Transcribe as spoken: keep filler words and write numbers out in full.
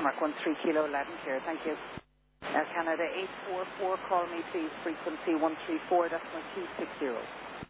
Mark one three Kilo Latin Care, thank you. Air Canada eight four four, call me please, frequency one three four, decimal two six zero.